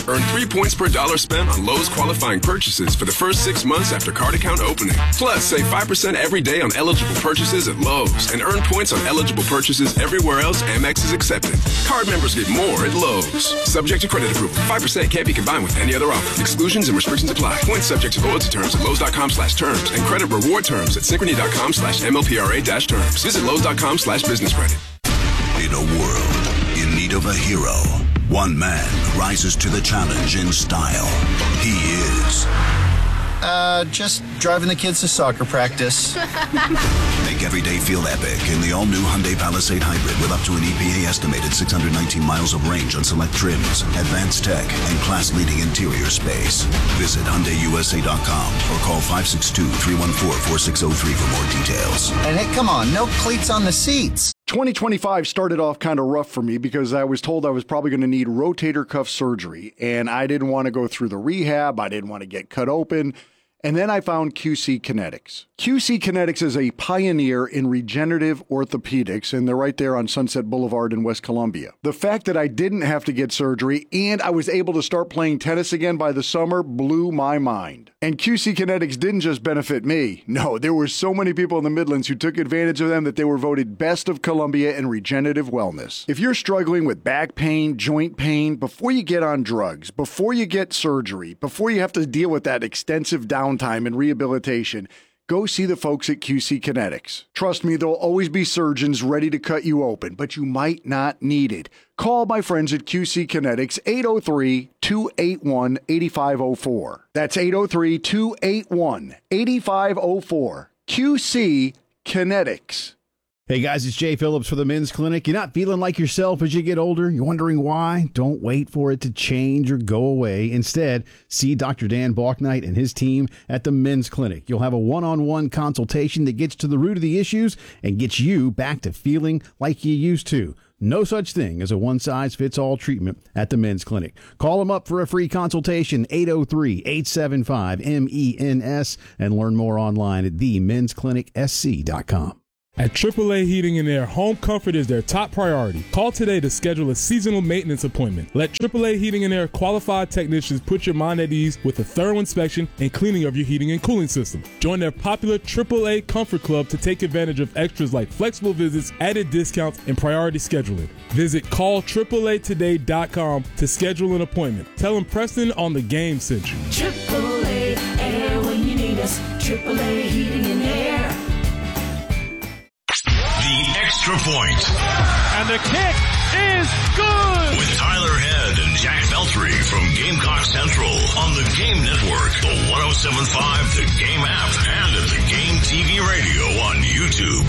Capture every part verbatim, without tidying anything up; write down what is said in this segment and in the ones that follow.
Earn three points per dollar spent on Lowe's qualifying purchases for the first six months after card account opening. Plus, save five percent every day on eligible purchases at Lowe's and earn points on eligible purchases everywhere else Amex is accepted. Card members get more at Lowe's. Subject to credit approval. five percent can't be combined with any other offer. Exclusions and restrictions apply. Points subject to loyalty terms at Lowe's.com slash terms and credit reward terms at Synchrony.com slash MLPRA dash terms. Visit Lowe's.com slash business credit. In a world in need of a hero, one man rises to the challenge in style. He is... Uh, just driving the kids to soccer practice. Make every day feel epic in the all-new Hyundai Palisade Hybrid with up to an E P A estimated six hundred nineteen miles of range on select trims, advanced tech, and class-leading interior space. Visit Hyundai U S A dot com or call five six two, three one four, four six zero three for more details. And hey, come on, no cleats on the seats. twenty twenty-five started off kind of rough for me because I was told I was probably going to need rotator cuff surgery, and I didn't want to go through the rehab. I didn't want to get cut open. And then I found Q C Kinetics. Q C Kinetics is a pioneer in regenerative orthopedics, and they're right there on Sunset Boulevard in West Columbia. The fact that I didn't have to get surgery and I was able to start playing tennis again by the summer blew my mind. And Q C Kinetics didn't just benefit me. No, there were so many people in the Midlands who took advantage of them that they were voted Best of Columbia in regenerative wellness. If you're struggling with back pain, joint pain, before you get on drugs, before you get surgery, before you have to deal with that extensive downtime and rehabilitation, go see the folks at Q C Kinetics. Trust me, there'll always be surgeons ready to cut you open, but you might not need it. Call my friends at Q C Kinetics, eight oh three, two eight one, eight five oh four. That's eight oh three, two eight one, eight five oh four. Q C Kinetics. Hey guys, it's Jay Phillips for the Men's Clinic. You're not feeling like yourself as you get older? You're wondering why? Don't wait for it to change or go away. Instead, see Doctor Dan Balknight and his team at the Men's Clinic. You'll have a one-on-one consultation that gets to the root of the issues and gets you back to feeling like you used to. No such thing as a one-size-fits-all treatment at the Men's Clinic. Call them up for a free consultation, eight oh three, eight seven five, M E N S, and learn more online at the mens clinic s c dot com. At triple A Heating and Air, home comfort is their top priority. Call today to schedule a seasonal maintenance appointment. Let triple A Heating and Air qualified technicians put your mind at ease with a thorough inspection and cleaning of your heating and cooling system. Join their popular triple A Comfort Club to take advantage of extras like flexible visits, added discounts, and priority scheduling. Visit call triple A today dot com to schedule an appointment. Tell them Preston on the Game sent you. triple A Air when you need us. triple A Heating and Air. The Extra Point. And the kick is good! With Tyler Head and Jack Beltry from Gamecock Central on the Game Network, the one oh seven point five, the Game app, and at the Game T V radio on YouTube.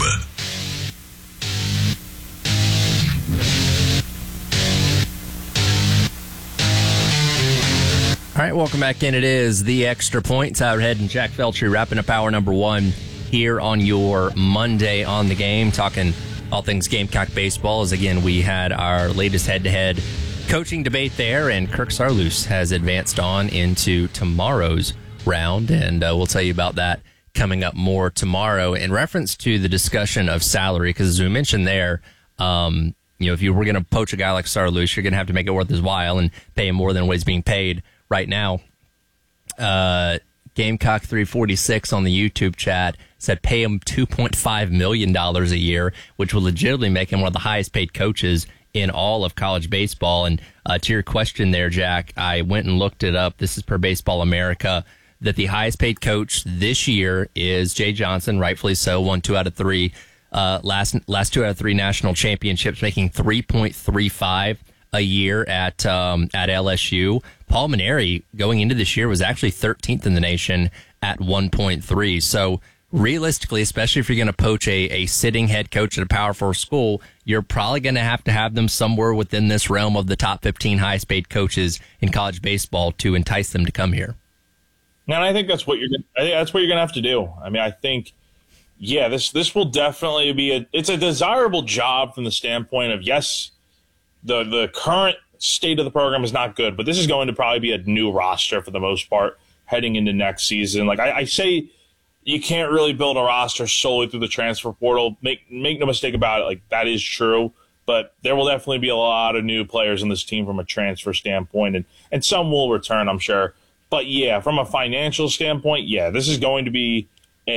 All right, welcome back in. It is The Extra Point. Tyler Head and Jack Beltry wrapping up hour number one here on your Monday on the Game, talking all things Gamecock baseball. As again, we had our latest head-to-head coaching debate there, and Kirk Saarloos has advanced on into tomorrow's round, and uh, we'll tell you about that coming up more tomorrow. In reference to the discussion of salary, because as we mentioned there, um, you know, if you were going to poach a guy like Saarloos, you're going to have to make it worth his while and pay him more than what he's being paid right now. Uh, Gamecock three forty-six on the YouTube chat said pay him two point five million dollars a year, which will legitimately make him one of the highest paid coaches in all of college baseball. And uh, to your question there, Jack, I went and looked it up. This is per Baseball America, that the highest paid coach this year is Jay Johnson, rightfully so, won two out of three, uh, last last two out of three national championships, making three point three five a year at um, at L S U. Paul Mainieri, going into this year, was actually thirteenth in the nation at one point three. So realistically, especially if you're going to poach a, a sitting head coach at a Power Four school, you're probably going to have to have them somewhere within this realm of the top fifteen highest paid coaches in college baseball to entice them to come here. And I think that's what you're. I think that's what you're going to have to do. I mean, I think, yeah, this this will definitely be a. It's a desirable job from the standpoint of, yes, the the current state of the program is not good, but this is going to probably be a new roster for the most part heading into next season. Like I, I say, you can't really build a roster solely through the transfer portal. Make make no mistake about it. Like, that is true. but there will definitely be a lot of new players on this team from a transfer standpoint, and, and some will return, I'm sure. But, yeah, from a financial standpoint, yeah, this is going to be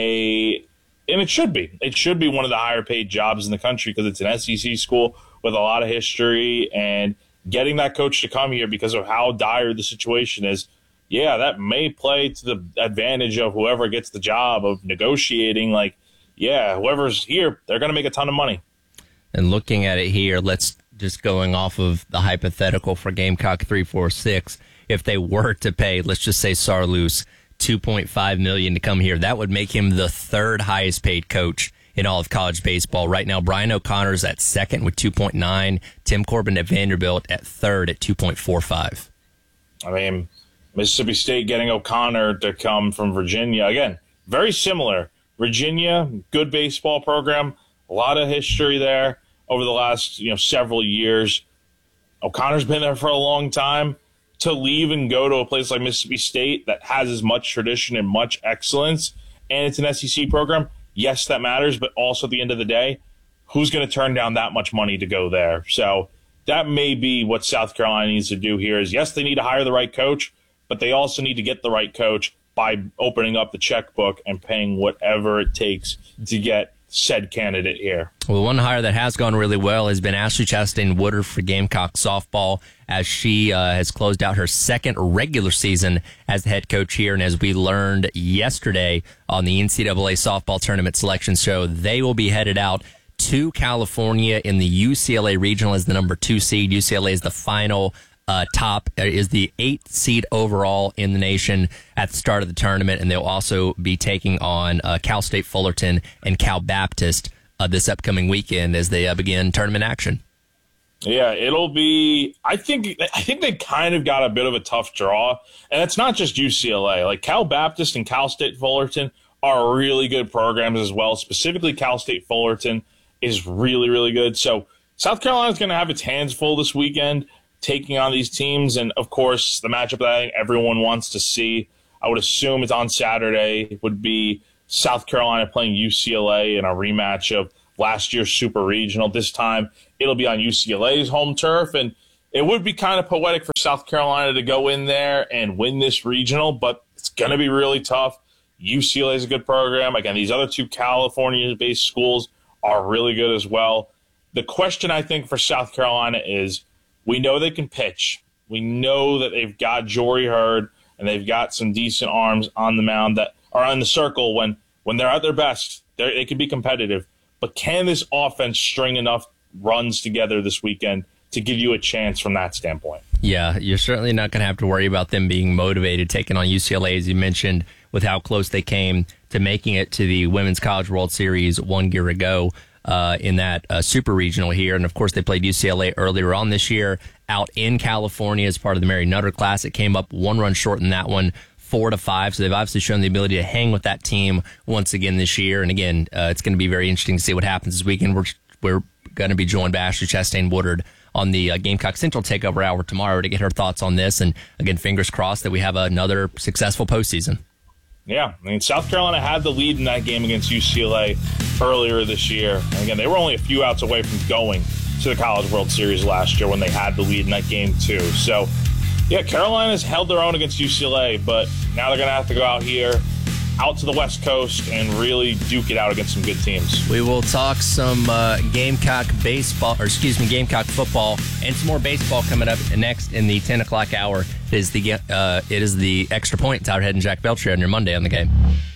a – and it should be. It should be one of the higher-paid jobs in the country because it's an S E C school with a lot of history, and getting that coach to come here because of how dire the situation is, yeah, that may play to the advantage of whoever gets the job of negotiating. Like, yeah, whoever's here, they're going to make a ton of money. And looking at it here, let's just going off of the hypothetical for Gamecock three four six. If they were to pay, let's just say Sarloos, two point five million dollars to come here, that would make him the third highest paid coach in all of college baseball. Right now, Brian O'Connor's at second with two point nine. Tim Corbin at Vanderbilt at third at two point four five. I mean, Mississippi State getting O'Connor to come from Virginia. Again, very similar. Virginia, good baseball program, a lot of history there over the last you know several years. O'Connor's been there for a long time. To leave and go to a place like Mississippi State that has as much tradition and much excellence, and it's an S E C program, yes, that matters, but also at the end of the day, who's going to turn down that much money to go there? So that may be what South Carolina needs to do here is, yes, they need to hire the right coach, but they also need to get the right coach by opening up the checkbook and paying whatever it takes to get said candidate here. Well, one hire that has gone really well has been Ashley Chastain Woodard for Gamecock softball, as she uh, has closed out her second regular season as the head coach here. And as we learned yesterday on the N C double A softball tournament selection show, they will be headed out to California in the U C L A regional as the number two seed. U C L A is the final uh, top, uh, is the eighth seed overall in the nation at the start of the tournament. And they'll also be taking on uh, Cal State Fullerton and Cal Baptist uh, this upcoming weekend as they uh, begin tournament action. Yeah, it'll be. I think. I think they kind of got a bit of a tough draw, and it's not just U C L A. Like Cal Baptist and Cal State Fullerton are really good programs as well. Specifically, Cal State Fullerton is really, really good. So South Carolina's going to have its hands full this weekend, taking on these teams, and of course, the matchup that I think everyone wants to see. I would assume it's on Saturday. It would be South Carolina playing U C L A in a rematch of last year's Super Regional. This time, it'll be on U C L A's home turf, and it would be kind of poetic for South Carolina to go in there and win this regional, but it's going to be really tough. U C L A is a good program. Again, these other two California-based schools are really good as well. The question, I think, for South Carolina is, we know they can pitch. We know that they've got Jory Hurd, and they've got some decent arms on the mound that are on the circle when, when they're at their best. They're, they can be competitive. But can this offense string enough runs together this weekend to give you a chance from that standpoint? Yeah, you're certainly not going to have to worry about them being motivated, taking on U C L A, as you mentioned, with how close they came to making it to the Women's College World Series one year ago uh, in that uh, Super Regional here. And, of course, they played U C L A earlier on this year out in California as part of the Mary Nutter Class. It came up one run short in that one, four to five. So they've obviously shown the ability to hang with that team once again this year. And again, uh, it's going to be very interesting to see what happens this weekend. We're we're going to be joined by Ashley Chastain Woodard on the uh, Gamecock Central Takeover Hour tomorrow to get her thoughts on this. And again, fingers crossed that we have another successful postseason. Yeah, I mean, South Carolina had the lead in that game against U C L A earlier this year. And again, they were only a few outs away from going to the College World Series last year when they had the lead in that game too. So, yeah, Carolina's held their own against U C L A, but now they're going to have to go out here, out to the West Coast, and really duke it out against some good teams. We will talk some uh, Gamecock baseball, or excuse me, Gamecock football, and some more baseball coming up next in the ten o'clock hour. It is the uh, it is the Extra Point. Tyler Head and Jack Belcher on your Monday on the Game.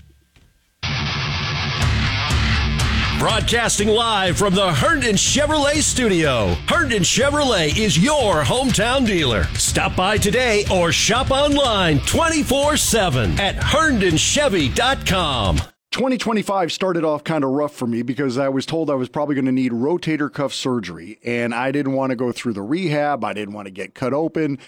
Broadcasting live from the Herndon Chevrolet studio. Herndon Chevrolet is your hometown dealer. Stop by today or shop online twenty-four seven at herndon chevy dot com. twenty twenty-five started off kind of rough for me because I was told I was probably going to need rotator cuff surgery, and I didn't want to go through the rehab. I didn't want to get cut open.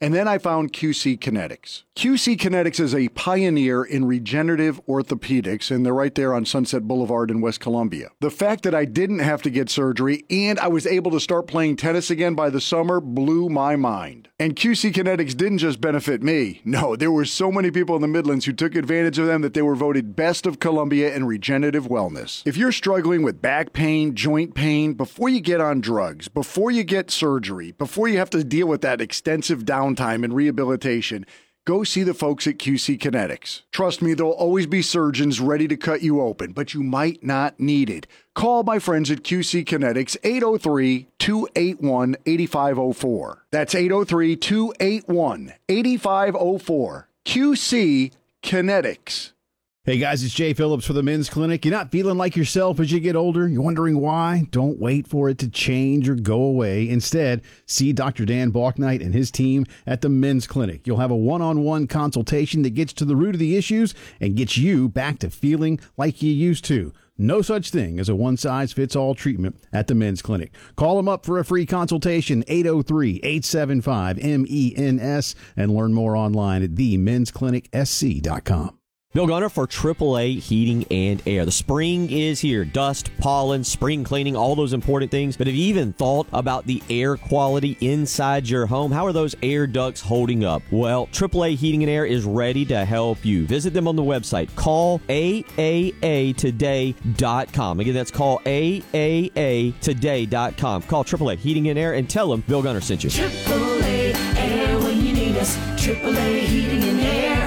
And then I found Q C Kinetics. Q C Kinetics is a pioneer in regenerative orthopedics, and they're right there on Sunset Boulevard in West Columbia. The fact that I didn't have to get surgery and I was able to start playing tennis again by the summer blew my mind. And Q C Kinetics didn't just benefit me. No, there were so many people in the Midlands who took advantage of them that they were voted Best of Columbia in regenerative wellness. If you're struggling with back pain, joint pain, before you get on drugs, before you get surgery, before you have to deal with that extensive downtime and rehabilitation, go see the folks at Q C Kinetics. Trust me, there'll always be surgeons ready to cut you open, but you might not need it. Call my friends at Q C Kinetics, eight oh three, two eight one, eight five oh four. That's eight oh three, two eight one, eight five oh four. Q C Kinetics. Hey guys, it's Jay Phillips for the Men's Clinic. You're not feeling like yourself as you get older? You're wondering why? Don't wait for it to change or go away. Instead, see Doctor Dan Balknight and his team at the Men's Clinic. You'll have a one-on-one consultation that gets to the root of the issues and gets you back to feeling like you used to. No such thing as a one-size-fits-all treatment at the Men's Clinic. Call them up for a free consultation, eight oh three, eight seven five, M E N S, and learn more online at the mens clinic s c dot com. Bill Gunner for triple A Heating and Air. The spring is here. Dust, pollen, spring cleaning, all those important things. But have you even thought about the air quality inside your home? How are those air ducts holding up? Well, triple A Heating and Air is ready to help you. Visit them on the website. Call A A A today dot com. Again, that's call A A A today dot com. Call triple A Heating and Air and tell them Bill Gunner sent you. triple A Air when you need us. triple A Heating and Air.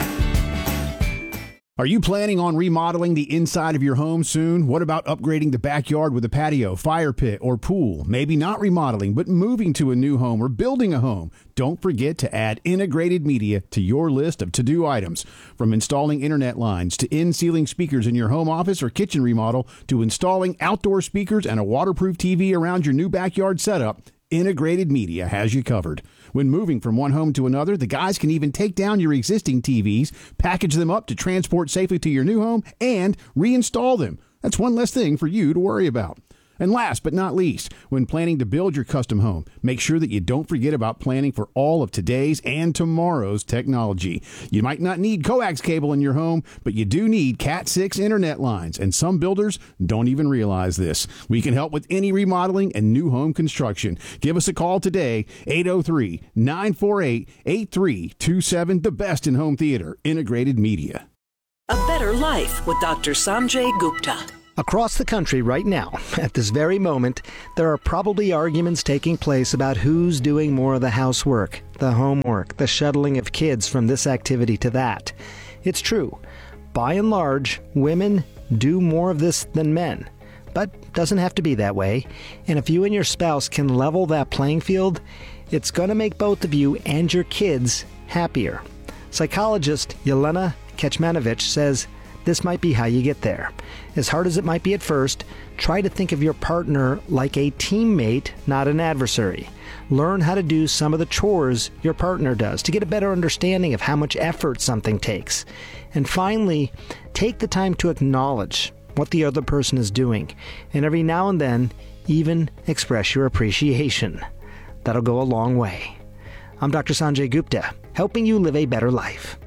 Are you planning on remodeling the inside of your home soon? What about upgrading the backyard with a patio, fire pit, or pool? Maybe not remodeling, but moving to a new home or building a home. Don't forget to add integrated media to your list of to-do items. From installing internet lines to in-ceiling speakers in your home office or kitchen remodel to installing outdoor speakers and a waterproof T V around your new backyard setup, Integrated Media has you covered. When moving from one home to another, the guys can even take down your existing T Vs, package them up to transport safely to your new home, and reinstall them. That's one less thing for you to worry about. And last but not least, when planning to build your custom home, make sure that you don't forget about planning for all of today's and tomorrow's technology. You might not need coax cable in your home, but you do need cat six internet lines, and some builders don't even realize this. We can help with any remodeling and new home construction. Give us a call today, eight oh three, nine four eight, eight three two seven, the best in home theater, Integrated Media. A better life with Doctor Sanjay Gupta. Across the country right now, at this very moment, there are probably arguments taking place about who's doing more of the housework, the homework, the shuttling of kids from this activity to that. It's true. By and large, women do more of this than men. But doesn't have to be that way. And if you and your spouse can level that playing field, it's going to make both of you and your kids happier. Psychologist Yelena Kecmanovic says this might be how you get there. As hard as it might be at first, try to think of your partner like a teammate, not an adversary. Learn how to do some of the chores your partner does to get a better understanding of how much effort something takes. And finally, take the time to acknowledge what the other person is doing, and every now and then, even express your appreciation. That'll go a long way. I'm Doctor Sanjay Gupta, helping you live a better life.